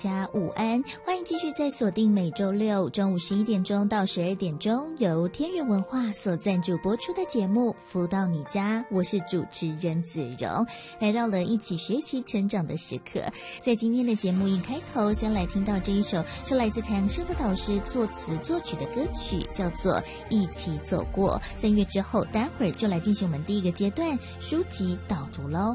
家午安，欢迎继续在锁定每周六中午11点钟到12点钟由天元文化所赞助播出的节目《福到你家》，我是主持人子荣，来到了一起学习成长的时刻。在今天的节目一开头，先来听到这一首是来自太阳升的导师作词作曲的歌曲，叫做《一起走过》。在音乐之后，待会儿就来进行我们第一个阶段书籍导读喽。